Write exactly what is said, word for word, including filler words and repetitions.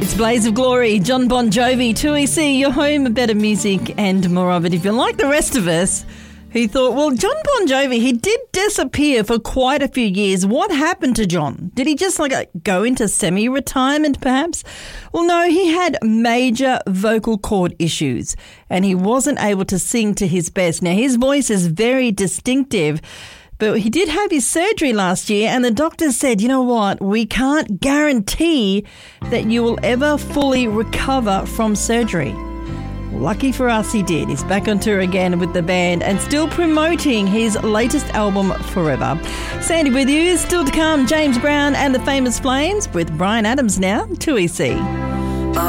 It's Blaze of Glory, John Bon Jovi, two E C, your home of better music and more of it. If you're like the rest of us who thought, well, John Bon Jovi, he did disappear for quite a few years. What happened to John? Did he just like go into semi-retirement perhaps? Well, no, he had major vocal cord issues and he wasn't able to sing to his best. Now, his voice is very distinctive, but he did have his surgery last year and the doctors said, you know what, we can't guarantee that you will ever fully recover from surgery. Lucky for us, he did. He's back on tour again with the band and still promoting his latest album, Forever. Sandy with you. Still to come, James Brown and the Famous Flames with Bryan Adams now, two E C.